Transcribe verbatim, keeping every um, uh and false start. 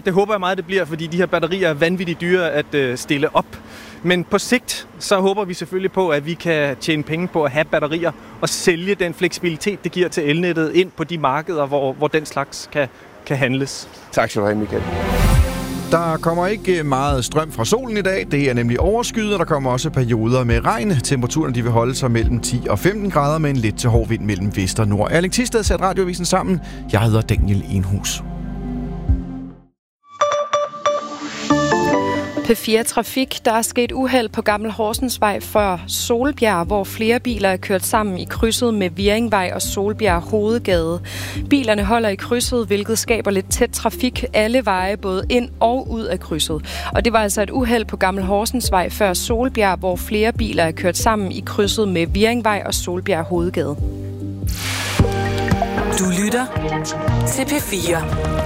det håber jeg meget, det bliver, fordi de her batterier er vanvittigt dyre at øh, stille op. Men på sigt, så håber vi selvfølgelig på, at vi kan tjene penge på at have batterier og sælge den fleksibilitet, det giver til elnettet ind på de markeder, hvor, hvor den slags kan, kan handles. Tak skal du have, Michael. Der kommer ikke meget strøm fra solen i dag. Det er nemlig overskyet, og der kommer også perioder med regn. Temperaturen de vil holde sig mellem ti og femten grader med en let til hård vind mellem vest og nord. Erling Thisted satte Radioavisen sammen. Jeg hedder Daniel Enhus. P fire Trafik. Der er sket uheld på Gammel Horsensvej for Solbjerg, hvor flere biler er kørt sammen i krydset med Viringvej og Solbjerg Hovedgade. Bilerne holder i krydset, hvilket skaber lidt tæt trafik alle veje, både ind og ud af krydset. Og det var altså et uheld på Gammel Horsensvej før Solbjerg, hvor flere biler er kørt sammen i krydset med Viringvej og Solbjerg Hovedgade. Du lytter til P fire.